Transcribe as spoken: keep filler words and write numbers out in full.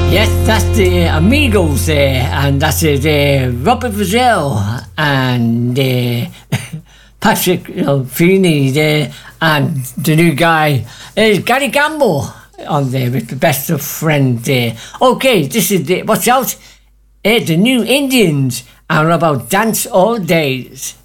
Yes, that's the Amigos there, and that's it, uh, Robert Frizzell and uh, Patrick you know, Feeney there, and the new guy is Gary Gamble on there with the best of friend there. Okay, this is the, watch out, uh, the New Indians are about Dance All Days.